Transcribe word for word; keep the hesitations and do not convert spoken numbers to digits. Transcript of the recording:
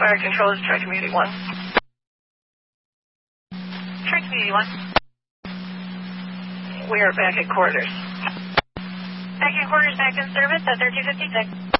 Fire control is Tri-Community one. Tri-Community one. We are back at quarters. Back at quarters, back in service at thirteen fifty-six.